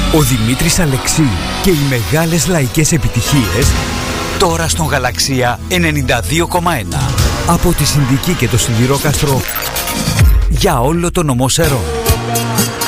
Ο Δημήτρης Αλεξίου και οι μεγάλες λαϊκές επιτυχίες τώρα στον Γαλαξία 92,1. Από τη Συνδική και το Σιδηρόκαστρο για όλο το νομό Σερών.